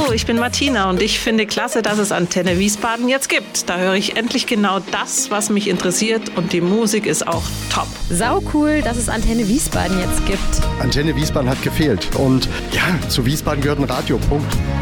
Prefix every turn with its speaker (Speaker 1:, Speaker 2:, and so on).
Speaker 1: Hallo, ich bin Martina und ich finde klasse, dass es Antenne Wiesbaden jetzt gibt. Da höre ich endlich genau das, was mich interessiert und die Musik ist auch top.
Speaker 2: Sau cool, dass es Antenne Wiesbaden jetzt gibt.
Speaker 3: Antenne Wiesbaden hat gefehlt und ja, zu Wiesbaden gehört ein Radio, Punkt.